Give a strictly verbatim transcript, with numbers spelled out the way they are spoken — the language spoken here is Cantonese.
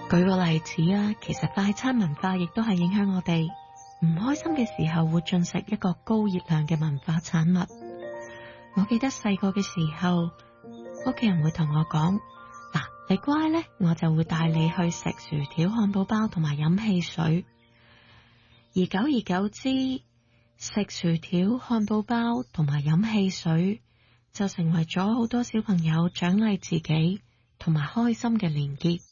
舉個例子啊，其實快餐文化亦都係影響我哋唔開心嘅時候會進食一個高熱量嘅文化產物。我記得細個嘅時候，屋企人會同我講：嗱，你乖呢，我就會帶你去食薯條、漢堡包同埋飲汽水。而久而久之，食薯條、漢堡包同埋飲汽水就成為咗好多小朋友獎勵自己同埋開心嘅連結。